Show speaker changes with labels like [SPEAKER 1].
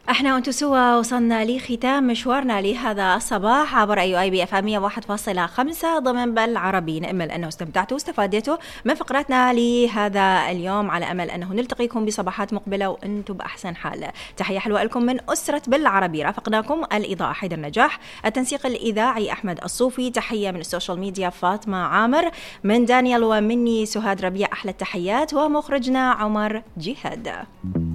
[SPEAKER 1] احنا وانتو سوا وصلنا لختام مشوارنا لهذا الصباح عبر AYB FM 101.5 ضمن بالعربي. نأمل أنه استمتعتوا واستفادتوا من فقراتنا لهذا اليوم، على أمل أنه نلتقيكم بصباحات مقبلة وأنتم بأحسن حال. تحية حلوة لكم من أسرة بالعربي. رافقناكم الإضاءة حيدر نجاح، التنسيق الإذاعي أحمد الصوفي، تحية من السوشيال ميديا فاطمة عامر، من دانيال ومني سهاد ربيع أحلى التحيات، ومخرجنا عمر جهاد.